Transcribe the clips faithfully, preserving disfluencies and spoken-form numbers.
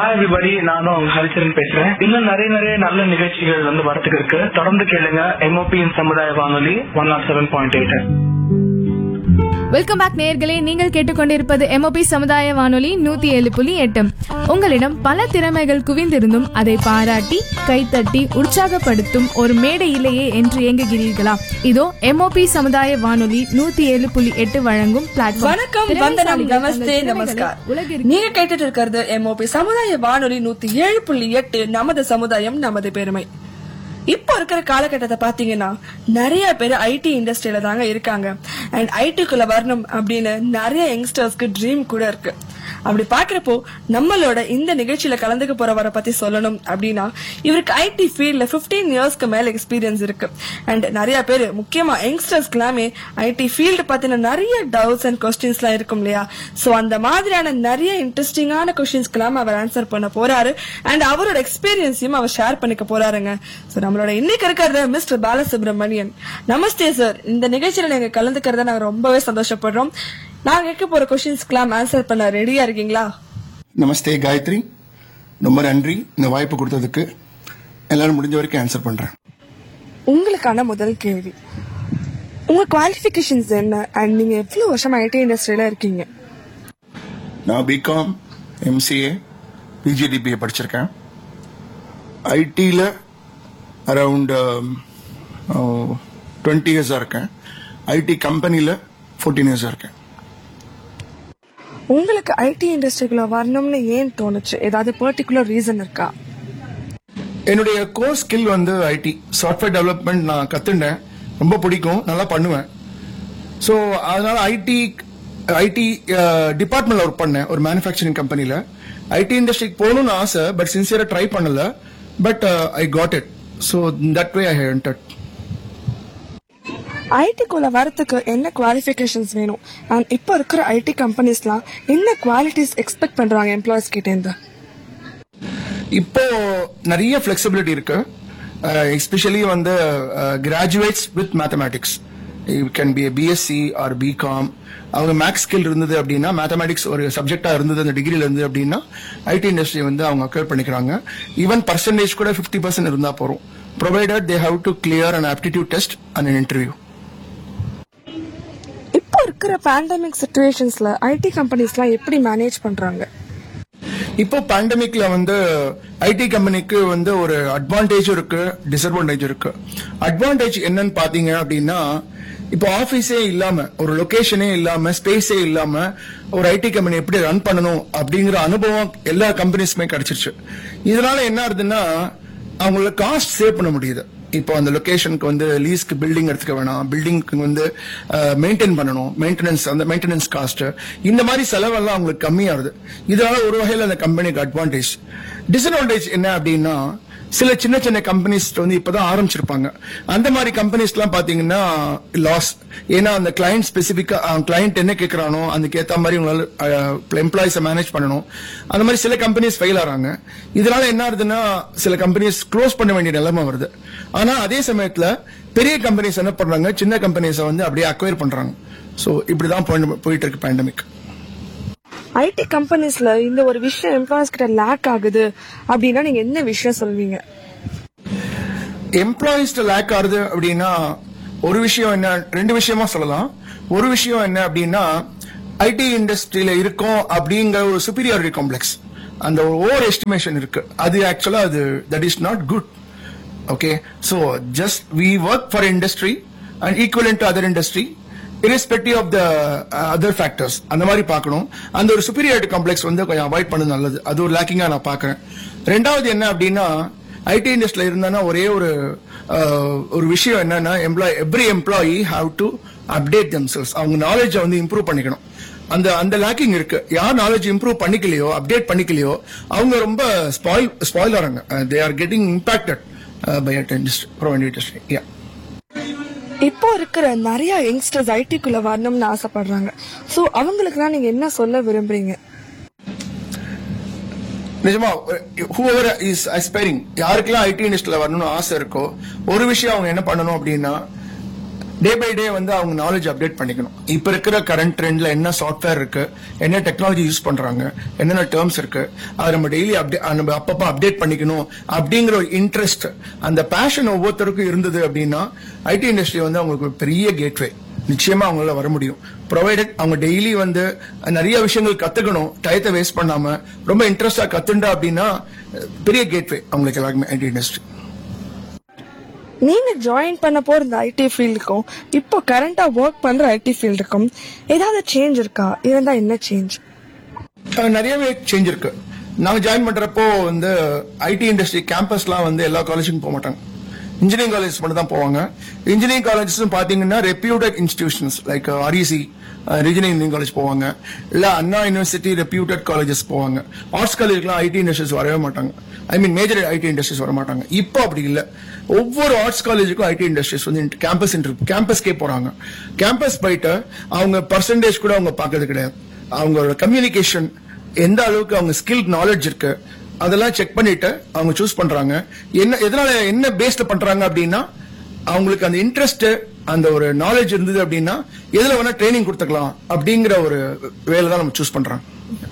Hi everybody, நானும் உங்க ஹரிச்சரன் பேசுறேன். இன்னும் நிறைய நிறைய நல்ல நிகழ்ச்சிகள் வந்து வரத்துக்கு இருக்கு. தொடர்ந்து கேளுங்க எம்ஓபியின் சமுதாய வானொலி one not seven point eight. Welcome back நேயர்களே, நீங்கள் கேட்டுக்கொண்டிருப்பது எம்ஓபி சமுதாய வானொலி நூத்தி ஏழு புள்ளி எட்டு. உங்களிடம் பல திறமைகள் குவிந்திருந்தும் அதை பாராட்டி கைத்தட்டி உற்சாகப்படுத்தும் ஒரு மேடை இல்லையே என்று ஏங்குகிறீர்களா? இதோ எம்ஓபி சமுதாய வானொலி நூத்தி ஏழு புள்ளி எட்டு வழங்கும் பிளாட்ஃபார்ம். வணக்கம், வந்தனம், நமஸ்தே, நமஸ்கார். நீங்க கேட்டுட்டு இருக்கிறது எம்ஓபி சமுதாய வானொலி நூத்தி ஏழு புள்ளி எட்டு. நமது சமுதாயம் நமது பெருமை. இப்போ இருக்கிற காலகட்டத்தை பாத்தீங்கன்னா நிறைய பேர் ஐடி இண்டஸ்ட்ரியில தாங்க இருக்காங்க. அண்ட் ஐடிக்குள்ள வரணும் அப்படின்னு நிறைய யங்ஸ்டர்ஸ்க்கு ட்ரீம் கூட இருக்கு. அப்படி பாக்குறப்போ நம்மளோட இந்த நிகழ்ச்சியில கலந்துக்க போறவரை பத்தி சொல்லணும் அப்படின்னா, இவருக்கு ஐடி ஃபீல்ட்ல பிப்டீன் இயர்ஸ்க்கு மேல எக்ஸ்பீரியன்ஸ் இருக்கு. அண்ட் நிறைய பேர், முக்கியமா யங்ஸ்டர்ஸ்க்கு எல்லாமே ஐடி ஃபீல்டு பத்தின நிறைய டவுட்ஸ் அண்ட் கொஸ்டின்ஸ் எல்லாம் இருக்கும் இல்லையா? சோ அந்த மாதிரியான நிறைய இன்ட்ரெஸ்டிங்கான கொஸ்டின்ஸ்க்கு எல்லாம் அவர் ஆன்சர் பண்ண போறாரு. அண்ட் அவரோட எக்ஸ்பீரியன்ஸையும் அவர் ஷேர் பண்ணிக்க போறாருங்க. சோ நம்மளோட இன்னைக்கு இருக்கிறது மிஸ்டர் பாலசுப்ரமணியன். நமஸ்தே சார், இந்த நிகழ்ச்சியில நீங்க கலந்துக்கிறத நாங்க ரொம்பவே சந்தோஷப்படுறோம். நான் கேட்க போற கொஸ்டின்ஸ்க்குலாம் ஆன்சர் பண்ண ரெடியா இருக்கீங்களா? நமஸ்தே காயத்ரி, ரொம்ப நன்றி இந்த வாய்ப்பு கொடுத்ததுக்கு. எல்லாரும் முடிஞ்ச வரைக்கும் ஆன்சர் பண்றேன். உங்களுக்கான முதல் கேள்வி, உங்க குவாலிஃபிகேஷன்ஸ் என்ன அண்ட் நீங்க எவ்வளவு வருஷம் ஐடி இண்டஸ்ட்ரியில இருக்கீங்க? நான் பிகாம், எம்சிஏ, பிஜிடிபிஏ படிச்சிருக்கேன். ஐடியில அரவுண்ட் டுவெண்ட்டி இயர்ஸா இருக்கேன். ஐடி கம்பெனில ஃபோர்டீன் இயர்ஸா இருக்கேன். உங்களுக்கு ஐடி இண்டஸ்ட்ரிக்குள்ள வரணும்னு ஏன் தோணுச்சு? ஏதாவது பர்டிகுலர் ரீசன் இருக்கா? என்னுடைய கோர் ஸ்கில் வந்து ஐடி சாஃப்ட்வேர் டெவலப்மெண்ட் நான் கத்துட்டேன். ரொம்ப பிடிக்கும், நல்லா பண்ணுவேன். ஸோ அதனால ஐடி ஐடி டிபார்ட்மெண்ட்ல ஒர்க் பண்ணேன் ஒரு மேனுஃபேக்சரிங் கம்பெனில. ஐடி இண்டஸ்ட்ரிக்கு போகணும்னு ஆசை, பட் சின்சியரா ட்ரை பண்ணல. But I got it. So that way I have entered. ஐடிக்குள்ள வரதுக்கு என்ன குவாலிஃபிகேஷன்ஸ் வேணும்? அண்ட் இப்போ இருக்கிற ஐடி கம்பெனிஸ்லாம் என்ன குவாலிட்டிஸ் எக்ஸ்பெக்ட் பண்றாங்க எம்ப்ளாயிஸ் கிட்ட இருந்து? இப்போ நிறைய ஃபிளெக்சிபிலிட்டி இருக்கு. எஸ்பெஷலி வந்து graduates with mathematics, you can be BSc R BCom. அவங்க மேக்ஸ் ஸ்கில் இருந்தது அப்படின்னா, மேத்தமேட்டிக்ஸ் ஒரு சப்ஜெக்டா இருந்தது அந்த டிகிரில இருந்து அப்படின்னா, ஐடி இண்டஸ்ட்ரி வந்து அவங்க அக்வயர் பண்ணிக்கிறாங்க. ஈவன் பர்சன்டேஜ் கூட பிப்டி பர்சன்ட் இருந்தா போறோம், provided they have to clear an aptitude test and an interview. இப்போ இருக்கிற பேண்டமிக் சிச்சுவேஷன்ஸ்ல ஐடி கம்பெனிஸ்லாம் எப்படி மேனேஜ் பண்றாங்க? இப்போ பேண்டமிக்ல வந்து ஐடி கம்பெனிக்கு வந்து ஒரு அட்வான்டேஜ் இருக்கு, டிஸ்அட்வான்டேஜ் இருக்கு. அட்வான்டேஜ் என்னன்னு பாத்தீங்க அப்படின்னா, இப்போ ஆபீஸே இல்லாம, ஒரு லொகேஷனே இல்லாம, ஸ்பேஸே இல்லாம ஒரு ஐடி கம்பெனி எப்படி ரன் பண்ணணும் அப்படிங்கிற அனுபவம் எல்லா கம்பெனிஸ்மே கிடைச்சிருச்சு. இதனால என்ன ஆகுதுன்னா, அவங்களோட காஸ்ட் சேவ் பண்ண முடியுது. இப்போ அந்த லொகேஷனுக்கு வந்து லீஸ்க்கு பில்டிங் எடுத்துக்க வேணாம், பில்டிங்க்கு வந்து மெயின்டைன் பண்ணணும், மெயின்டெனன்ஸ், அந்த மெயின்டெனன்ஸ் காஸ்ட், இந்த மாதிரி செலவெல்லாம் அவங்களுக்கு கம்மியாகுது. இதனால ஒரு வகையில் அந்த கம்பெனிக்கு அட்வான்டேஜ். டிஸ்அட்வான்டேஜ் என்ன அப்படின்னா, சில சின்ன சின்ன கம்பெனிஸ் வந்து இப்பதான் ஆரம்பிச்சிருப்பாங்க. அந்த மாதிரி கம்பெனிஸ் எல்லாம் பாத்தீங்கன்னா லாஸ். ஏன்னா அந்த கிளைண்ட் ஸ்பெசிபிக்கா கிளைண்ட் என்ன கேட்கறானோ அதுக்கு ஏத்த மாதிரி உங்களால எம்ப்ளாயிஸை மேனேஜ் பண்ணணும். அந்த மாதிரி சில கம்பெனிஸ் ஃபெயில் ஆறாங்க. இதனால என்ன ஆகுதுன்னா, சில கம்பெனிஸ் க்ளோஸ் பண்ண வேண்டிய நிலைமை வருது. ஆனா அதே சமயத்துல பெரிய கம்பெனிஸ் என்ன பண்றாங்க, சின்ன கம்பெனிஸை வந்து அப்படியே அக்வயர் பண்றாங்க. சோ இப்படிதான் போயிட்டு இருக்கு பேண்டமிக். ஐடி கம்பெனிஸ்ல இந்த ஒரு விஷயம் எம்ப்ளாயிஸ் கிட்ட லேக் ஆகுது அப்படின்னா நீங்க என்ன விஷயம் சொல்வீங்க? எம்ப்ளாயிஸ் லேக் ஆகுது அப்படின்னா ஒரு விஷயம் என்ன, ரெண்டு விஷயமா சொல்லலாம். ஒரு விஷயம் என்ன அப்படின்னா, ஐடி இண்டஸ்ட்ரியில இருக்கும் அப்படிங்கிற ஒரு சுப்பீரியாரிட்டி காம்ப்ளெக்ஸ், அந்த ஓவர் எஸ்டிமேஷன் இருக்கு. அது ஆக்சுவலா அது that is not good. Okay, so just we work for industry and equivalent to other industry irrespective of the uh, other factors. அந்த மாதிரி பார்க்கணும். அந்த ஒரு சுப்பீரியாரிட்டி காம்ப்ளெக்ஸ் வந்து கொஞ்சம் அவாய்ட் பண்ணது நல்லது. அது ஒரு லேக்கிங்கா நான் பாக்குறேன். ரெண்டாவது என்ன அப்படின்னா, ஐடி இண்டஸ்ட்ரியில இருந்தானா ஒரே ஒரு ஒரு விஷயம் என்னன்னா, employee every employee have to update themselves. அவங்க நாலேஜை வந்து இம்ப்ரூவ் பண்ணிக்கணும். அந்த அந்த லேக்கிங் இருக்கு. யார் நாலேஜ் இம்ப்ரூவ் பண்ணிக்கலையோ, அப்டேட் பண்ணிக்கலையோ, அவங்க ரொம்ப spoil spoil ஆறாங்க. They are getting impacted by IT industry, provide industry. யா, இப்போ இருக்கிற நிறைய யங்ஸ்டர்ஸ் ஐடிக்குள்ள வரணும்னு ஆசைப்படுறாங்க. சோ அவங்களுக்குலாம் நீங்க என்ன சொல்ல விரும்புறீங்க? நிஜமா whoever is aspiring, யாருக்கெல்லாம் ஐடி இண்டஸ்ட்ரியில வரணும்னு ஆசை இருக்கோ, ஒரு விஷயம் அவங்க என்ன பண்ணணும் அப்படின்னா, டே பை டே வந்து அவங்க நாலேஜ் அப்டேட் பண்ணிக்கணும். இப்ப இருக்கிற கரண்ட் ட்ரெண்ட்ல என்ன சாஃப்ட்வேர் இருக்கு, என்ன டெக்னாலஜி யூஸ் பண்றாங்க, என்னென்ன டேர்ம்ஸ் இருக்கு, அதை நம்ம டெய்லி அப்டேட் நம்ம அப்பப்ப அப்டேட் பண்ணிக்கணும் அப்படிங்கிற ஒரு இன்ட்ரெஸ்ட், அந்த பேஷன் ஒவ்வொருத்தருக்கும் இருந்தது அப்படின்னா ஐடி இண்டஸ்ட்ரி வந்து அவங்களுக்கு ஒரு பெரிய கேட்வே. நிச்சயமா அவங்களால வர முடியும். ப்ரொவைடட் அவங்க டெய்லி வந்து நிறைய விஷயங்கள் கத்துக்கணும், டயத்தை வேஸ்ட் பண்ணாம ரொம்ப இன்ட்ரெஸ்டா கத்துண்டா அப்படின்னா பெரிய கேட்வே அவங்களுக்கு எல்லாருக்குமே ஐடி இண்டஸ்ட்ரி. நீங்க ஜாயின் பண்ண போற இந்த ஐடி ஃபீல்டுக்கும் இப்போ கரண்டா ஒர்க் பண்ற ஐடி ஃபீல்டுக்கும் ஏதாவது சேஞ்ச் இருக்கா? இருந்தா என்ன சேஞ்ச்? நிறையவே சேஞ்ச் இருக்கு. நாங்க ஜாயின் பண்றப்போ வந்து ஐடி இண்டஸ்ட்ரி கேம்பஸ்லாம் வந்து எல்லா காலேஜுக்கும் போக மாட்டாங்க, இன்ஜினியரிங் காலேஜ் மட்டும் தான் போவாங்க. இன்ஜினியரிங் காலேஜஸ் பாத்தீங்கன்னா reputed institutions like REC regional engineering college போவாங்க, இல்ல அண்ணா யூனிவர்சிட்டி ரெப்யூட்டட் காலேஜஸ் போவாங்க. ஆர்ட்ஸ் காலேஜ்லாம் ஐடி இண்டஸ்ட்ரீஸ் வரவே மாட்டாங்க, ஐ மீன் மேஜர் ஐடி இண்டஸ்ட்ரீஸ் வர மாட்டாங்க. இப்போ அப்படி இல்ல, ஒவ்வொரு ஆர்ட்ஸ் காலேஜுக்கும் ஐடி இண்டஸ்ட்ரீஸ் வந்து கேம்பஸ் கேம்பஸ்கே போறாங்க. கேம்பஸ் போயிட்டு அவங்க பர்சன்டேஜ் கூட அவங்க பாக்குறது கிடையாது, அவங்களோட கம்யூனிகேஷன் எந்த அளவுக்கு அவங்க ஸ்கில் நாலேஜ் இருக்கு அதெல்லாம் செக் பண்ணிட்டு அவங்க சூஸ் பண்றாங்க. என்ன எதனால என்ன பேஸ்ல பண்றாங்க அப்படின்னா அவங்களுக்கு அந்த இன்ட்ரெஸ்ட் அந்த ஒரு நாலேஜ் இருந்தது அப்படின்னா எதுல வேணா ட்ரைனிங் கொடுத்துக்கலாம் அப்படிங்கிற ஒரு வேலை தான் நம்ம சூஸ் பண்றாங்க.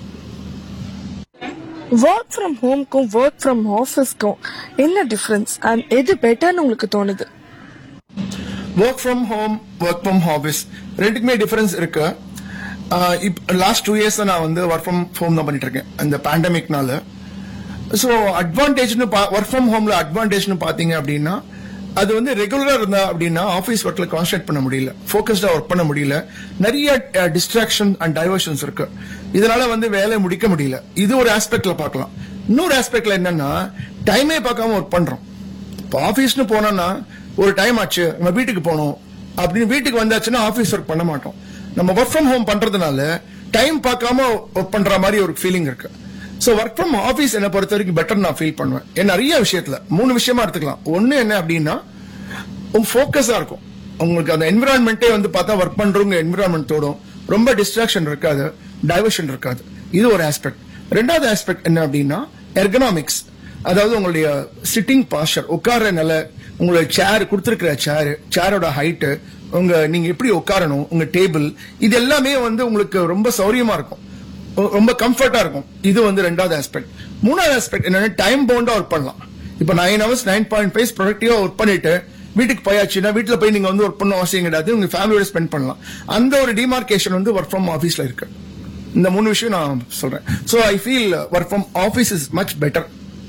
ஒர்க் ஃப்ரம் ஹோம்க்கும் ஒர்க் ஃப்ரம் ஆஃபீஸ்க்கும் என்ன டிஃபரன்ஸ் அண்ட் எது பெட்டர்னு உங்களுக்கு தோணுது? Work from home work from office ரெண்டுக்குமே டிஃபரன்ஸ் இருக்கு. லாஸ்ட் டூ இயர்ஸ் நான் வந்து ஒர்க் ஃப்ரம் ஹோம் தான் பண்ணிட்டு இருக்கேன் இந்த பேண்டமிக்னால. சோ அட்வான்டேஜ்னு ஒர்க் ஃப்ரம் ஹோம்ல அட்வான்டேஜ்னு பாத்தீங்க அப்படின்னா அது வந்து ரெகுலரா இருந்தா அப்படின்னா ஆபீஸ் ஒர்க்ல கான்சென்ட்ரேட் பண்ண முடியல, போக்கஸ்டா ஒர்க் பண்ண முடியல, நிறைய டிஸ்ட்ராக்ஷன் அண்ட் டைவர்ஷன்ஸ் இருக்கு, இதனால வந்து வேலையை முடிக்க முடியல. இது ஒரு ஆஸ்பெக்ட்ல பார்க்கலாம். இன்னொரு ஆஸ்பெக்ட்ல என்னன்னா டைமே பார்க்காம ஒர்க் பண்றோம். இப்போ ஆபீஸ்னு போனோம்னா ஒரு டைம் ஆச்சு நம்ம வீட்டுக்கு போனோம் அப்படின்னு வீட்டுக்கு வந்தாச்சுன்னா ஆபீஸ் ஒர்க் பண்ண மாட்டோம். நம்ம ஒர்க் ஃப்ரம் ஹோம் பண்றதுனால டைம் பார்க்காம ஒர்க் பண்ற மாதிரி ஒரு ஃபீலிங் இருக்கு. சோ ஒர்க் ஃப்ரம் ஆபீஸ் என்ன பொறுத்த வரைக்கும் பெட்டர் நான் ஃபீல் பண்ணுவேன். நிறைய விஷயத்துல மூணு விஷயமா எடுத்துக்கலாம். ஒன்னு என்ன அப்படின்னா உங்க போக்கஸா இருக்கும், உங்களுக்கு அந்த என்விரான்மெண்டே வந்து பார்த்தா ஒர்க் பண்றவங்க என்விரான்மெண்ட் தோடும், ரொம்ப டிஸ்ட்ராக்ஷன் இருக்காது, டைவர்ஷன் இருக்காது. இது ஒரு ஆஸ்பெக்ட். ரெண்டாவது ஆஸ்பெக்ட் என்ன அப்படின்னா எர்கனாமிக்ஸ், அதாவது உங்களுடைய சிட்டிங் பாஸ்டர், உட்கார்ற நிலை, உங்களுடைய சேர் கொடுத்திருக்கிற சேர், சேரோட ஹைட்டு, உங்க நீங்க எப்படி உட்காரணும், உங்க டேபிள், இது எல்லாமே வந்து உங்களுக்கு ரொம்ப சௌரியமா இருக்கும், ரொம்ப கம்ஃபர்டா இருக்கும். இது வந்து ரெண்டாவது ஆஸ்பெக்ட். மூணாவது ஆஸ்பெக்ட் என்னன்னா டைம் பவுண்டா ஒர்க் பண்ணலாம். இப்ப nine hours nine point five ப்ரொடக்டிவா work பண்ணிட்டு வீட்டுக்கு போயாச்சுன்னா வீட்டுல போய் நீங்க வந்து ஒர்க் பண்ண அவசியம் கிடையாது, உங்க ஃபேமிலியோட ஸ்பெண்ட் பண்ணலாம். அந்த ஒரு டிமார்கேஷன் வந்து ஒர்க் ஃப்ரம் ஆபீஸ்ல இருக்கு. இந்த மூணு விஷயம் நான் சொல்றேன். So I field work from office is much better.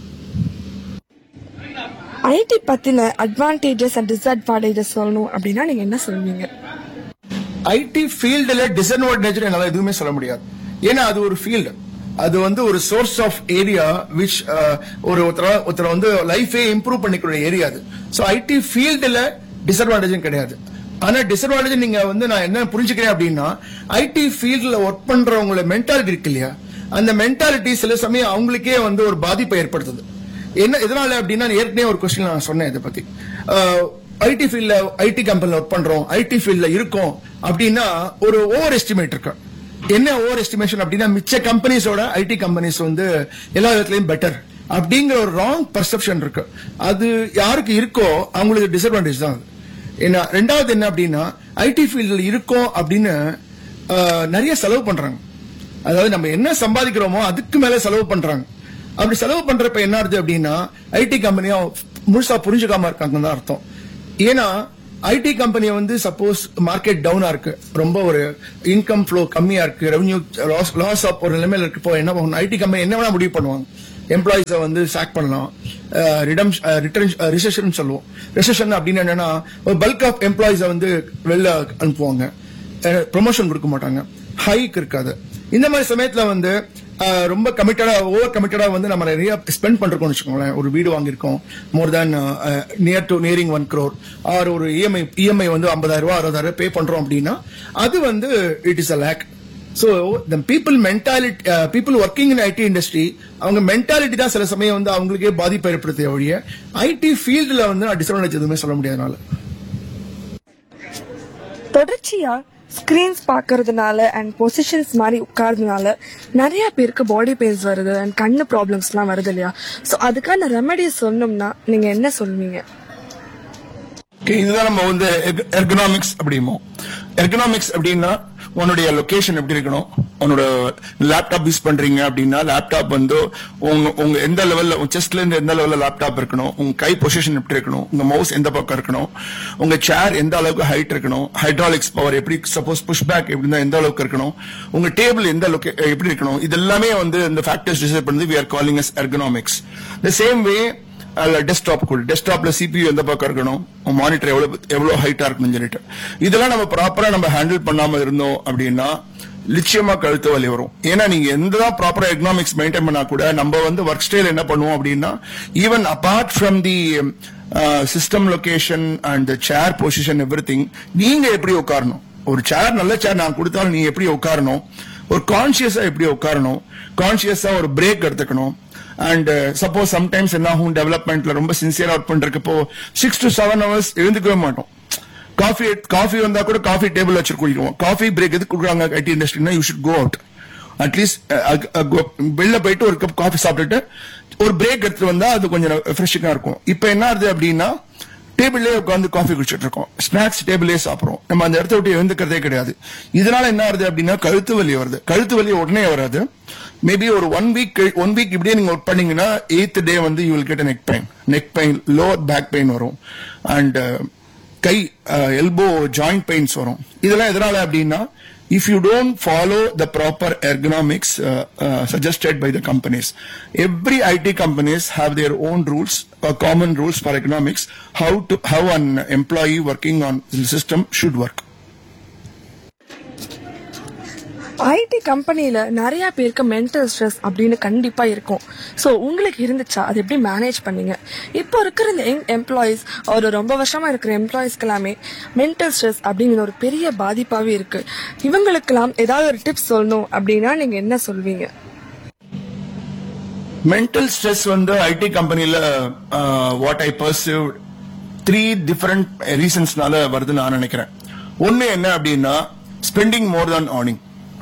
ID பத்தின அட்வான்டேஜஸ் அண்ட் டிஸ்அட்வான்டேஜஸ் சொல்லணும் அப்படின்னா நீங்க என்ன சொல்வீங்க? ஐடி ஃபீல்டுல டிஸ்அட்வான்டேஜ் என்னால எதுவுமே சொல்ல முடியாது. ஏன்னா அது ஒரு ஃபீல்டு, அது வந்து ஒரு சோர்ஸ் ஆஃப் ஏரியா விச் ஒரு ஒருத்தர் வந்து லைஃபே இம்ப்ரூவ் பண்ணிக்கிற ஏரியா அது. சோ ஐடி ஃபீல்டுல டிஸ்அட்வான்டேஜும் கிடையாது. ஆனா டிஸ்அட்வான்டேஜ் நீங்க வந்து நான் என்ன புரிஞ்சுக்கிறேன் அப்படின்னா ஐடி ஃபீல்டுல ஒர்க் பண்றவங்களோட மென்டாலிட்டி இருக்கு இல்லையா, அந்த மென்டாலிட்டி சில சமயம் அவங்களுக்கே வந்து ஒரு பாதிப்பை ஏற்படுத்துது. என்ன எதனால அப்படின்னா ஏற்கனவே ஒரு கொஸ்டின் நான் சொன்னேன் இதை பத்தி. ஐடி ஃபீல்ட்ல ஐடி கம்பெனில ஒர்க் பண்றோம், ஐடி ஃபீல்ட்ல இருக்கோம் அப்படின்னா ஒரு ஓவர் எஸ்டிமேட் இருக்கு. என்ன ஓவர் எஸ்டிமேஷன் அப்படின்னா மிச்ச கம்பெனிஸோட ஐடி கம்பெனிஸ் வந்து எல்லா விதத்திலையும் பெட்டர் அப்படிங்கிற ஒரு ராங் பர்செப்ஷன் இருக்கு. அது யாருக்கு இருக்கோ அவங்களுக்கு டிஸ்அட்வான்டேஜ் தான் அது. ஏன்னா ரெண்டாவது என்ன அப்படின்னா ஐடி ஃபீல்ட்ல இருக்கோம் அப்படின்னு நிறைய செலவு பண்றாங்க. அதாவது நம்ம என்ன சம்பாதிக்கிறோமோ அதுக்கு மேல செலவு பண்றாங்க. அப்படி செலவு பண்றப்ப என்ன ஆகுது அப்படின்னா ஐடி கம்பெனியா முழுசா புரிஞ்சுக்காம இருக்காங்கன்னு தான் அர்த்தம். ஏன்னா ஐடி கம்பெனி வந்து சப்போஸ் மார்க்கெட் டவுனா இருக்கு, ரொம்ப ஒரு இன்கம் ஃப்ளோ கம்மியா இருக்கு, ரெவன்யூ லாஸ் ஆஃப் ஒரு நிலைமையில இருக்கு. இப்போ என்ன பண்ணணும், ஐடி கம்பெனி என்ன வேணா முடிவு பண்ணுவாங்க. எம்ப்ளாயிஸை வந்து சாக் பண்ணலாம், ரிசெஷன் சொல்லுவோம். ரிசெஷன் அப்படின்னு என்னன்னா ஒரு பல்க் ஆஃப் எம்ப்ளாயிஸை வந்து வெளில அனுப்புவாங்க, ப்ரொமோஷன் கொடுக்க மாட்டாங்க, ஹைக் இருக்காது. இந்த மாதிரி சமயத்துல வந்து ரொம்ப கமிட்டடா ஓவர் கமிட்டடா வந்து நம்ம நிறைய ஸ்பெண்ட் பண்றோம்னு வச்சுக்கோங்களேன். ஒரு வீடு வாங்கியிருக்கோம் மோர் தேன் near to nearing one crore R ஒரு இஎம்ஐ இஎம்ஐ வந்து ஐம்பதாயிரம் ரூபாய் அறுபதாயிரம் பே பண்றோம் அப்படின்னா அது வந்து it is a lakh. So the people mentality people working in IT industry அவங்க மென்டாலிட்டி தான் சில சமயம் வந்து அவங்களுக்கே பாதிப்பு ஏற்படுத்திய ஒழிய ஐடி ஃபீல்டுல வந்து டிஸ்அட்வான்டேஜ் எதுவுமே சொல்ல முடியாதனால. தொடர்ச்சியா ஸ்கிரீன்ஸ் பாக்குறதுனால அண்ட் பொசிஷன்ஸ் மாதிரி உட்கார்றதுனால நிறைய பேருக்கு பாடி பெயின்ஸ் வருது அண்ட் கண்ணு ப்ராப்ளம்ஸ் எல்லாம் வருது இல்லையா? சோ அதுக்கான ரெமெடிஸ் சொல்லணும்னா நீங்க என்ன சொல்லுவீங்க? இதுதான் நம்ம வந்து எர்கனாமிக்ஸ் அப்படிமோ. எர்கனாமிக்ஸ் அப்படின்னா உன்னுடைய லொகேஷன் எப்படி இருக்கணும், உன்னோட லேப்டாப் யூஸ் பண்றீங்க அப்படின்னா லேப்டாப் வந்து உங்க உங்க எந்த லெவல்ல செஸ்ட்ல இருந்து எந்த லெவல்ல லேப்டாப் இருக்கணும், உங்க கை பொசிஷன் எப்படி இருக்கணும், உங்க மவுஸ் எந்த பக்கம் இருக்கணும், உங்க சேர் எந்த அளவுக்கு ஹைட் இருக்கணும், ஹைட்ராலிக்ஸ் பவர் எப்படி, சப்போஸ் புஷ் பேக் எப்படின்னா எந்த அளவுக்கு இருக்கணும், உங்க டேபிள் எந்த எப்படி இருக்கணும், இது எல்லாமே வந்து இந்த ஃபேக்டர்ஸ் டிசைட் பண்ணி we are calling as ergonomics. The same way desktop கூட டெஸ்க்டாப்ல சிபியூ எந்த பக்கம் இருக்கணும், மானிட்டர் எவ்வளவு எவ்வளவு ஹைட்டா இருக்கணும் சொல்லிட்டு இதெல்லாம் நம்ம ப்ராப்பரா நம்ம ஹேண்டில் பண்ணாம இருந்தோம் அப்படின்னா நிச்சயமா கழுத்து வலி வரும். ஏன்னா நீங்க எந்ததான் ப்ராப்பரா எக்கனாமிக்ஸ் மெயின்டைன் பண்ணா கூட நம்ம வந்து ஒர்க் ஸ்டைல் என்ன பண்ணுவோம் அப்படின்னா even apart from the system location and chair position every thing, நீங்க எப்படி உட்காரணும், ஒரு சேர் நல்ல சேர் நான் கொடுத்தாலும் நீங்க எப்படி உட்காரணும், ஒரு கான்சியஸா எப்படி உட்காரணும், கான்சியஸா ஒரு பிரேக் எடுத்துக்கணும். அண்ட் சப்போஸ் சம்டைம்ஸ் என்ன ஆகும், டெவலப்மெண்ட்ல ரொம்ப சின்சியரா ஒர்க் பண்றப்போ சிக்ஸ் டு செவன் ஹவர்ஸ் எழுந்துக்கவே மாட்டோம். காஃபி காஃபி வந்தா கூட காஃபி டேபிள் வச்சு குடிக்குவோம். காஃபி பிரேக் எதுக்கு கொடுக்குறாங்க ID இண்டஸ்ட்ரினா, you should go out at least வெளில போயிட்டு ஒரு கப் காஃபி சாப்பிட்டுட்டு ஒரு பிரேக் எடுத்துட்டு வந்தா அது கொஞ்சம் ஃப்ரெஷ்ஷா இருக்கும். இப்ப என்ன ஆகுது அப்படின்னா டேபிள்லயே உட்காந்து காஃபி குடிச்சிட்டு இருக்கோம், ஸ்நாக்ஸ் டேபிள்லயே சாப்பிடுறோம், நம்ம அந்த இடத்த விட்டு எழுந்துக்கிறதே கிடையாது. இதனால என்ன ஆகுது அப்படின்னா கழுத்து வலி வருது. கழுத்து வலி உடனே வராது, மேபி ஒரு ஒன் வீக் ஒன் வீக் இப்படியே நீங்க ஒர்க் பண்ணீங்கன்னா எய்த் டே வந்து you will get neck pain, neck pain, lower back pain வரும், and guy elbow joint pains வரும். இதெல்லாம் எதனால அப்படின்னா if you don't follow the proper ergonomics uh, uh, suggested by the companies. Every I T companies have their own rules, uh, common rules for ergonomics, how to how an employee working on the system should work. ID கம்பெனில நிறைய பேருக்கு mental stress அப்படின்னு கண்டிப்பா இருக்கும். So உங்களுக்கு இருந்துச்சா, அது எப்படி மேனேஜ் பண்ணீங்க? இப்போ இருக்கிற இந்த யங் எம்ப்ளாயிஸ் ஒரு ரொம்ப வருஷமா இருக்கிற எம்ப்ளாயிஸ்க்கு எல்லாமே மென்டல் ஸ்ட்ரெஸ் அப்படிங்கிற ஒரு பெரிய பாதிப்பாவே இருக்கு. இவங்களுக்கெல்லாம் ஏதாவது ஒரு டிப்ஸ் சொல்லணும் அப்படின்னா நீங்க என்ன சொல்வீங்க? மென்டல் ஸ்ட்ரெஸ் வந்து ஐடி கம்பெனில what I perceive three different ரீசன்ஸ்னால வருதுன்னு நான் நினைக்கிறேன். ஒன்னு என்ன அப்படின்னா ஸ்பெண்டிங் மோர் than earning.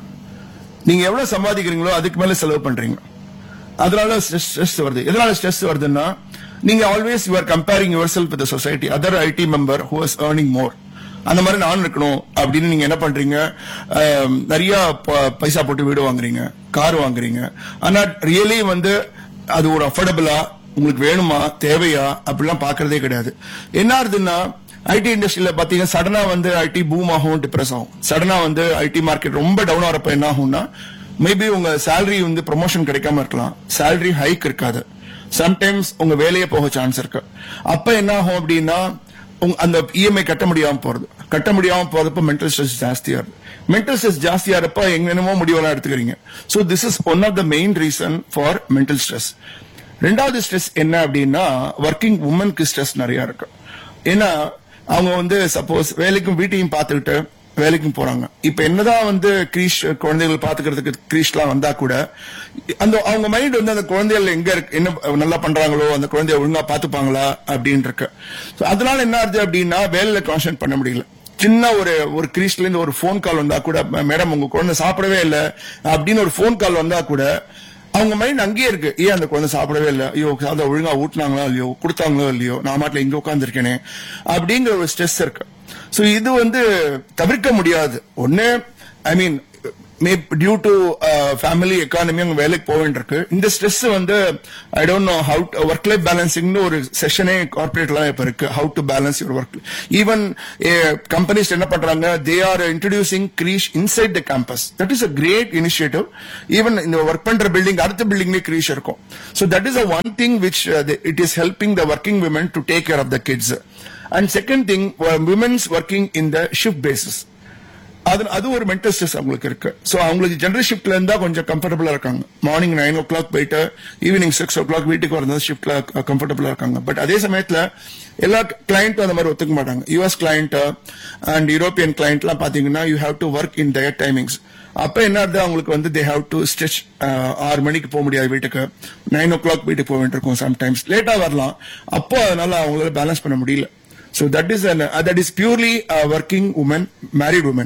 நீங்க எவ்வளவு சம்பாதிக்கிறீங்களோ அதுக்கு மேல செலவு பண்றீங்க, அதனால ஸ்ட்ரெஸ் வருது. எதனால ஸ்ட்ரெஸ் வருதுன்னா நீங்க always you are comparing your self with society, other ID member who is earning more. அந்த மாதிரி நான் இருக்கணும் அப்படின்னு நீங்க என்ன பண்றீங்க, நிறைய பைசா போட்டு வீடு வாங்குறீங்க, கார் வாங்குறீங்க. ஆனா ரியலி வந்து அது ஒரு அஃபோர்டபுளா உங்களுக்கு வேணுமா தேவையா அப்படிலாம் பாக்குறதே கிடையாது. என்ன ஆகுதுன்னா ஐடி இண்டஸ்ட்ரியில பாத்தீங்கன்னா சடனா வந்து ஐடி பூம் ஆகும், டிப்ரெஸ் ஆகும். சடனா வந்து ஐடி மார்க்கெட் ரொம்ப டவுன் ஆகிறப்ப என்ன ஆகும்னா மேபி உங்க சேலரி வந்து ப்ரொமோஷன் கிடைக்காம இருக்கலாம், சேலரி ஹைக் இருக்காது, சம்டைம்ஸ் உங்க வேலையே போக சான்ஸ் இருக்கு. அப்ப என்ன ஆகும் அப்படின்னா அந்த இஎம்ஐ கட்ட முடியாம போறது, கட்ட முடியாம போறப்ப மென்டல் ஸ்ட்ரெஸ் ஜாஸ்தியா இருக்கு. மென்டல் ஸ்ட்ரெஸ் ஜாஸ்தியா இருப்ப எங்கென்னமோ முடிவெல்லாம் எடுத்துக்கிறீங்க. So this is one of the main reason for mental stress. ரெண்டாவது ஸ்ட்ரெஸ் என்ன அப்படின்னா ஒர்க்கிங் உமனுக்கு ஸ்ட்ரெஸ் நிறைய இருக்கு. ஏன்னா அவங்க வந்து சப்போஸ் வேலைக்கும் வீட்டையும் பார்த்துக்கிட்டு வேலைக்கும் போறாங்க. இப்ப என்னதான் வந்து கிரீஷ் குழந்தைகள் பாத்துக்கிறதுக்கு கிரீஷ் எல்லாம் வந்தா கூட அந்த அவங்க மைண்ட் வந்து அந்த குழந்தைகள் எங்க என்ன நல்லா பண்றாங்களோ அந்த குழந்தைய ஒழுங்கா பாத்துப்பாங்களா அப்படின்னு இருக்கு. அதனால என்ன ஆகுது அப்படின்னா வேலையில கான்சன்ட்ரேட் பண்ண முடியல. சின்ன ஒரு ஒரு கிரீஷ்ல இருந்து ஒரு போன் கால் வந்தா கூட, மேடம் உங்க குழந்தை சாப்பிடவே இல்லை அப்படின்னு ஒரு போன் கால் வந்தா கூட அவங்க மைண்ட் அங்கேயே இருக்கு, ஏன் அந்த குழந்தை சாப்பிடவே இல்லை, ஐயோ அதை ஒழுங்கா ஊட்டினாங்களோ இல்லையோ, கொடுத்தாங்களோ இல்லையோ, நான் மாட்டில இங்க உட்காந்துருக்கேனே அப்படிங்கிற ஒரு ஸ்ட்ரெஸ் இருக்கு. சோ இது வந்து தவிர்க்க முடியாது. ஒன்னு ஐ மீன் டியூ டு ஃபேமிலி எக்கானமி அவங்க வேலைக்கு போக வேண்டியிருக்கு. இந்த ஸ்ட்ரெஸ் வந்து I don't know how work life பேலன்சிங்னு ஒரு செஷனே கார்பரேட்லாம் இப்ப இருக்கு, how to balance your work. Even companies என்ன பண்றாங்க, they are introducing Girish inside the campus. That is a great initiative. Even இந்த ஒர்க் பண்ற பில்டிங் அடுத்த பில்டிங்லேயே கிரீஷ் இருக்கும். So that is a one thing which it is helping the working women to take care of the kids. And second thing, women's working in the shift basis, அது ஒரு mental stress அவங்களுக்கு இருக்கு. So அவங்களுக்கு general ஷிப்ட்ல இருந்தா கொஞ்சம் கம்ஃபர்டபுளா இருக்காங்க. Morning nine ஓ clock போயிட்டு ஈவினிங் சிக்ஸ் ஓ கிளாக் வீட்டுக்கு வரது ஷிப்ட்ல கம்ஃபர்டபுளா இருக்காங்க. பட் அதே சமயத்துல எல்லா கிளைண்ட்டும் அந்த மாதிரி ஒத்துக்க மாட்டாங்க. US client and European client எல்லாம் பாத்தீங்கன்னா you have to work in their timings. அப்ப என்ன ஆகுது, அவங்களுக்கு வந்து தே ஹேவ் டு ஸ்ட்ரெச். ஆறு மணிக்கு போக முடியாது வீட்டுக்கு, நைன் ஓ கிளாக் வீட்டுக்கு போக வேண்டியிருக்கும், சம்டைம்ஸ் லேட்டா வரலாம். அப்போ அதனால அவங்களால பேலன்ஸ் பண்ண முடியல. So that is an uh, that is purely a working woman, married woman.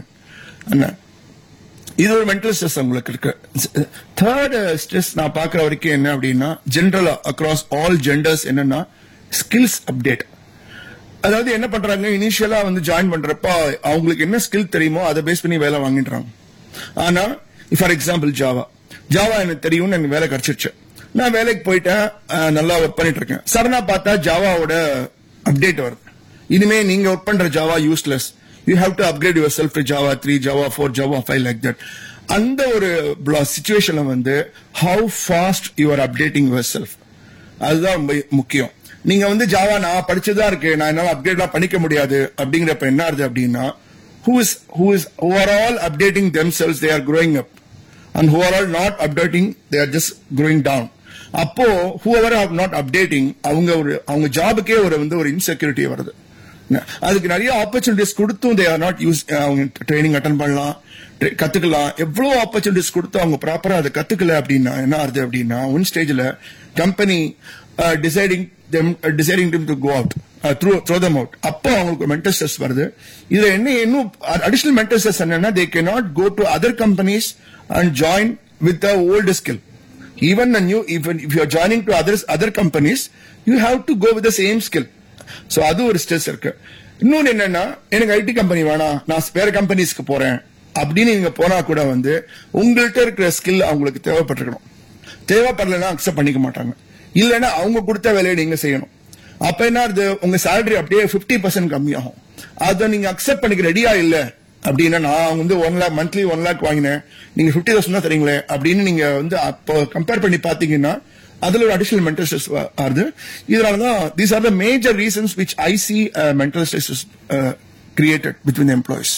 இது ஒரு மென்டல் ஸ்ட்ரெஸ் உங்களுக்கு இருக்கு. தேர்ட் ஸ்ட்ரெஸ் நான் பாக்குற வரைக்கும் என்ன அப்படின்னா ஜென்ரலா அக்ராஸ் ஆல் ஜெண்டர்ஸ் என்னன்னா ஸ்கில்ஸ் அப்டேட். அதாவது என்ன பண்றாங்க, இனிஷியலா வந்து ஜாயின் பண்றப்ப அவங்களுக்கு என்ன ஸ்கில் தெரியுமோ அதை பேஸ் பண்ணி வேலை வாங்கிடுறாங்க. ஆனா ஃபார் எக்ஸாம்பிள் ஜாவா ஜாவா எனக்கு தெரியும்னு எனக்கு வேலை கிடைச்சிருச்சு, நான் வேலைக்கு போயிட்டேன், நல்லா ஒர்க் பண்ணிட்டு இருக்கேன். சடனா பார்த்தா ஜாவாவோட அப்டேட் வருது, இனிமே நீங்க ஒர்க் பண்ற Java useless, you have to upgrade your self to Java three Java four Java five like that. அந்த ஒரு சிச்சுவேஷன்ல வந்து how fast you are updating your self, அதுதான் ரொம்ப முக்கியம். நீங்க வந்து ஜாவா நான் படிச்சதா இருக்கு, நான் என்னால அப்டேட்லாம் பண்ணிக்க முடியாது அப்படிங்கிறப்ப என்ன ஆகுது அப்படின்னா, who is who is who are all updating themselves, they are growing up, and who are all not updating, they are just growing down. அப்போ whoever are not updating, அவங்க ஒரு அவங்க ஜாபுக்கே ஒரு வந்து ஒரு இன்செக்யூரிட்டி வருது. அதுக்கு நிறைய ஆப்பர்ச்சுனிட்டிஸ் கொடுத்தும் they are not use அவங்க ட்ரைனிங் அட்டெண்ட் பண்ணலாம், கத்துக்கலாம். எவ்வளவு ஆப்பர்ச்சுனிட்டிஸ் கொடுத்து அவங்க ப்ராப்பரா அதை கத்துக்கல அப்படின்னா என்ன ஆகுது அப்படின்னா, ஒன் ஸ்டேஜ்ல company deciding them uh, deciding them to go out, uh, throw throw them out. அப்போ அவங்களுக்கு mental stress வருது. இதுல என்ன இன்னும் additional mental stress என்னன்னா, they cannot go to other companies and join with the old skill. Even a new, even if you are joining to others other companies, you have to go with the same skill. So அது ஒரு stress இருக்கு. இன்னொன்னு என்னன்னா, எனக்கு IT company வேணாம், நான் வேற கம்பெனிஸ்க்கு போறேன் அப்படின்னு நீங்க போனா கூட வந்து உங்கள்கிட்ட இருக்கிற ஸ்கில் அவங்களுக்கு தேவைப்பட்டிருக்கணும். தேவைப்படலைன்னா அக்செப்ட் பண்ணிக்க மாட்டாங்க. இல்லைன்னா அவங்க கொடுத்த வேலையை நீங்க செய்யணும். அப்ப என்ன, உங்க சேலரி அப்படியே பிப்டி பர்சன்ட் கம்மியாகும். அதை நீங்க அக்செப்ட் பண்ணிக்க ரெடியா இல்ல அப்படின்னா, நான் வந்து one lakh monthly one lakh வாங்கினேன், நீங்க பிப்டி தௌசண்ட் தான் தரீங்களே அப்படின்னு நீங்க வந்து அப்போ கம்பேர் பண்ணி பாத்தீங்கன்னா அதுல ஒரு அடிஷனல் மென்டல் ஸ்ட்ரெஸ் ஆகுது. இதனாலதான் these are the major reasons which I C mental stress is created between employees.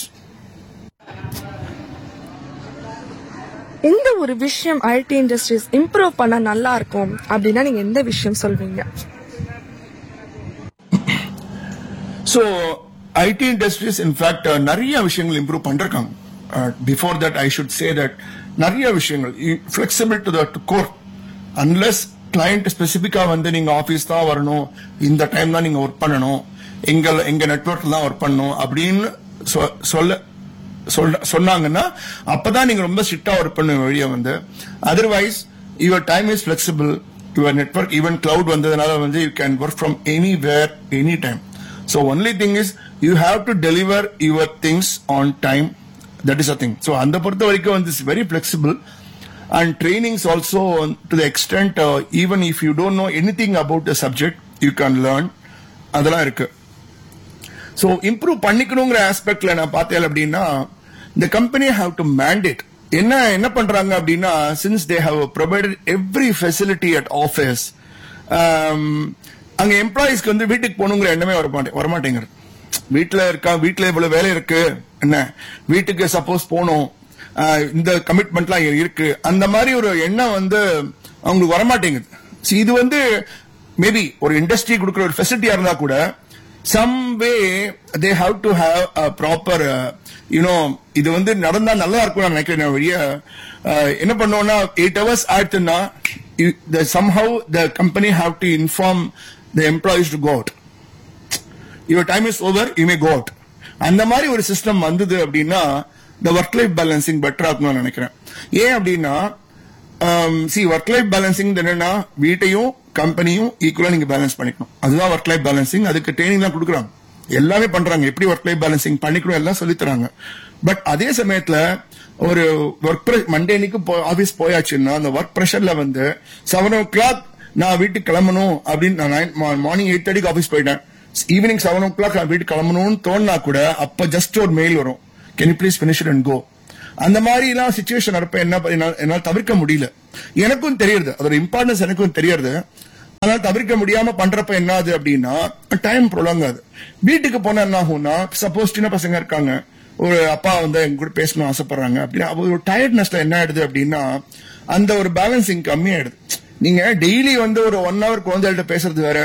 எந்த ஒரு விஷயம் ஐடி இண்டஸ்ட்ரீஸ் இம்ப்ரூவ் பண்ணா நல்லா இருக்கும் அப்படின்னா நீங்க எந்த விஷயம் சொல்வீங்க? சோ ஐடி இண்டஸ்ட்ரீஸ் இன்ஃபேக்ட் நிறைய விஷயங்கள் இம்ப்ரூவ் பண்றாங்க. Before that I should say that நிறைய விஷயங்கள் flexible to the core. Unless client ஸ்பெசிபிக்கா வந்து நீங்க ஆபீஸ் தான் வரணும், இந்த டைம் தான் நீங்க ஒர்க் பண்ணணும், எங்க எங்க நெட்வொர்க்ல தான் ஒர்க் பண்ணணும் அப்படின்னு சொல்ல சொன்னாங்கன்னா அப்பதான் நீங்க ரொம்ப ஸ்ட்ரிக்டா ஒர்க் பண்ண வழியா வந்து. Otherwise your time is flexible, your network even cloud வந்ததுனால வந்து you can work from anywhere any time. So only thing is you have to deliver your things on time, that is a thing. So அந்த பொறுத்த வரைக்கும் வந்து it's very flexible. And trainings also to the extent even if you don't know anything about the subject you can learn, அதெல்லாம் இருக்கு. So improve பண்ணிக்கணுங்கிற ஆஸ்பெக்ட்ல நான் பார்த்தேன் அப்படின்னா, the company have to mandate. என்ன என்ன பண்றாங்க அப்படின்னா, since they have provided every facility at office, அங்க எம்ப்ளாயிஸ்க்கு வந்து வீட்டுக்கு போகணுங்கிற எண்ணமே வரமாட்டேங்கிறது. வீட்டுல இருக்கா, வீட்டுல இவ்வளவு வேலை இருக்கு, என்ன வீட்டுக்கு சப்போஸ் போகணும், இந்த கமிட்மெண்ட்லாம் இருக்கு, அந்த மாதிரி ஒரு எண்ணம் வந்து அவங்களுக்கு வரமாட்டேங்குது. இது வந்து மேபி ஒரு இண்டஸ்ட்ரி கொடுக்குற ஒரு ஃபெசிலிட்டியா இருந்தா கூட some way they have to have a proper uh, you know இது வந்து நடந்தா நல்லா இருக்கும் நான் நினைக்கிறேன். வழிய என்ன பண்ணுவோம்னா, எயிட் ஹவர்ஸ் ஆயிடுச்சுன்னா somehow the company have to inform the employees to go out. your time is over, you may go out. அந்த மாதிரி ஒரு சிஸ்டம் வந்தது அப்படின்னா the work life balancing பெட்டரா இருக்கும்னு நினைக்கிறேன். ஏன் அப்படின்னா, சி ஒர்க் லைஃப் பேலன்சிங் என்னன்னா, வீட்டையும் கம்பெனியும் ஈக்குவலா நீங்க பேலன்ஸ் பண்ணிக்கணும். அதுதான் ஒர்க் லைஃப் பேலன்சிங். அதுக்கு ட்ரைனிங் தான் கொடுக்குறாங்க, எல்லாமே பண்றாங்க, எப்படி ஒர்க் லைஃப் பேலன்சிங் பண்ணிக்கணும் எல்லாம் சொல்லி தராங்க. பட் அதே சமயத்துல ஒரு ஒர்க் மண்டே அன்னைக்கு ஆபீஸ் போயாச்சுன்னா அந்த ஒர்க் ப்ரெஷர்ல வந்து செவன் ஓ கிளாக் நான் வீட்டுக்கு கிளம்பணும் அப்படின்னு நான் மார்னிங் எயிட் தேர்ட்டிக்கு ஆபீஸ் போயிட்டேன், ஈவினிங் செவன் ஓ கிளாக் நான் வீட்டுக்கு கிளம்பணும்னு தோணுனா கூட அப்ப ஜஸ்ட் ஒரு மெயில் வரும், can you please finish it and கோ. அந்த மாதிரி எல்லாம் சிச்சுவேஷன் இருப்ப என்ன என்னால தவிர்க்க முடியல. எனக்கும் தெரியுது அதோட இம்பார்ட்டன்ஸ், எனக்கும் தெரியுது. அதனால தவிர்க்க முடியாம பண்றப்ப என்ன ஆகுது அப்படின்னா டைம் ப்ரொலாங் ஆகுது. வீட்டுக்கு போனா என்ன ஆகும்னா, சப்போஸ் சின்ன பசங்க இருக்காங்க, ஒரு அப்பா வந்து எங்க கூட பேசணும் ஆசைப்படுறாங்க அப்படின்னா ஒரு டயர்ட்னஸ்ல என்ன ஆயிடுது அப்படின்னா அந்த ஒரு பேலன்சிங் கம்மி ஆயிடுது. நீங்க டெய்லி வந்து ஒரு ஒன் ஹவர் குழந்தைகிட்ட பேசுறது வேற,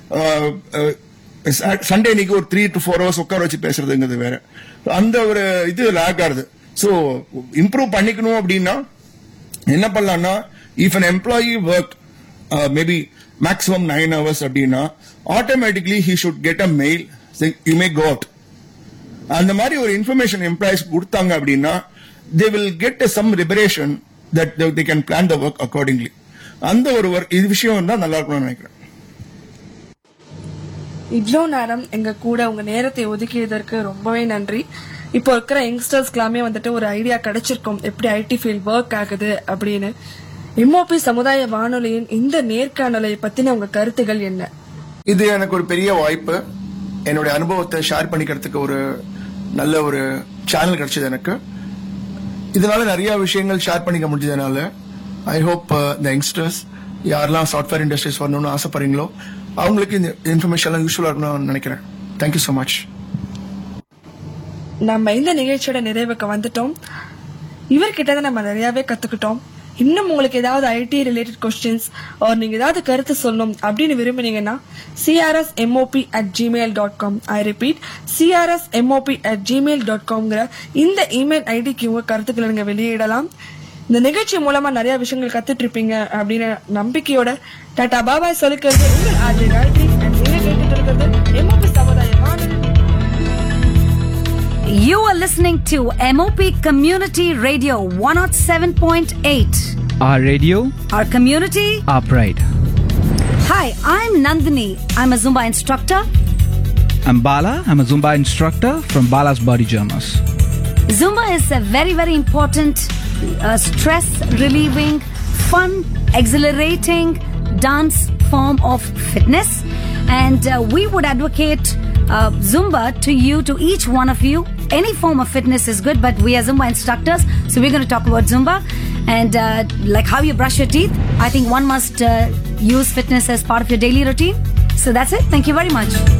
சண்டே இன்னைக்கு ஒரு த்ரீ டு ஃபோர் ஹவர்ஸ் உட்கார வச்சு பேசுறதுங்கிறது வேற. அந்த ஒரு இது லேக் ஆகுது. சோ இம்ப்ரூவ் பண்ணிக்கணும் அப்படின்னா என்ன பண்ணலாம்னா, if an employee work uh, maybe maximum nine hours அப்படின்னா automatically he should get a mail saying you may go out. அந்த மாதிரி ஒரு இன்ஃபர்மேஷன் எம்ப்ளாயிஸ் கொடுத்தாங்க அப்படின்னா they will get some liberation that they can plan the work accordingly. அந்த ஒரு work இது விஷயம் தான் நல்லா இருக்கணும்னு நினைக்கிறேன். இவ்வளோ நேரம் எங்க கூட உங்க நேரத்தை ஒதுக்கியதற்கு ரொம்பவே நன்றி. இப்போ இருக்கிற யங்ஸ்டர்ஸ்க்கெல்லாமே வந்துட்டு ஒரு ஐடியா கிடைச்சிருக்கும் எப்படி ஐடி ஃபீல்ட் ஒர்க் ஆகுது அப்படின்னு. எம்ஓபி சமுதாய வானொலியின் இந்த நேர்காணலை பத்தின உங்க கருத்துகள் என்ன? இது எனக்கு ஒரு பெரிய வாய்ப்பு. என்னுடைய அனுபவத்தை ஷேர் பண்ணிக்கிறதுக்கு ஒரு நல்ல ஒரு சேனல் கிடைச்சது எனக்கு. இதனால நிறைய விஷயங்கள் ஷேர் பண்ணிக்க முடிஞ்சதுனால ஐ ஹோப் த யங்ஸ்டர்ஸ் யாரெல்லாம் சாஃப்ட்வேர் இண்டஸ்ட்ரீஸ் வரணும்னு ஆசைப்படுறீங்களோ அவங்களுக்கு இந்த இன்ஃபர்மேஷன் யூஸ்ஃபுல்லா இருக்கணும்னு நினைக்கிறேன். Thank you so much. நம்ம இந்த நிகழ்ச்சியோட நிறைவுக்கு வந்துட்டோம். இவர்கிட்ட நம்ம நிறையவே கத்துக்கிட்டோம். இன்னும் உங்களுக்கு ஏதாவது ஐடி ரிலேட்டட் கொஸ்டின்ஸ் நீங்க ஏதாவது கருத்து சொல்லணும் அப்படின்னு விரும்புனீங்கன்னா CRS MOP at Gmail dot com I repeat CRS MOP at Gmail dot காம்ங்கிற இந்த இமெயில் ஐடிக்கு உங்க கருத்துக்களை நீங்க வெளியிடலாம். இந்த நிகழ்ச்சி மூலமா நிறைய விஷயங்கள் கத்துட்டு இருப்பீங்க அப்படின்னு நம்பிக்கையோட டாடா பாபாய் சொல்லிக்கிறது உங்கள் ஆர்ஜே காயத்ரி. நீங்க கேட்டுட்டு இருக்கிறது எம்ஓபி சமுதாய வானொலி. You are listening to M O P Community Radio one oh seven point eight. Our radio, Our community. our pride. Hi, I'm Nandini. I'm a Zumba instructor. I'm Bala. I'm a Zumba instructor from Bala's Body Jammers. Zumba is a very, very important uh, stress relieving, fun, exhilarating dance form of fitness. And uh, we would advocate uh, Zumba to you, to each one of you. Any form of fitness is good, but we are Zumba instructors, so we're going to talk about Zumba. And uh, like how you brush your teeth, I think one must uh, use fitness as part of your daily routine. So that's it. Thank you very much.